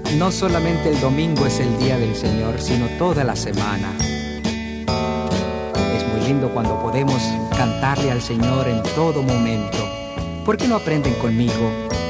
no solamente el domingo es el día del Señor, sino toda la semana. Es muy lindo cuando podemos cantarle al Señor en todo momento. ¿Por qué no aprenden conmigo